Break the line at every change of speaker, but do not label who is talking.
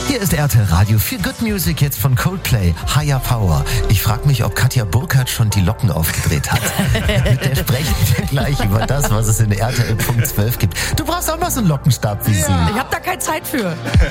Hier ist RTL Radio für Good Music, jetzt von Coldplay, Higher Power. Ich frage mich, ob Katja Burkhardt schon die Locken aufgedreht hat. Mit der sprechen wir gleich über das, was es in RTL Punkt 12 gibt. Du brauchst auch noch so einen Lockenstab wie sie.
Ich habe da keine Zeit für.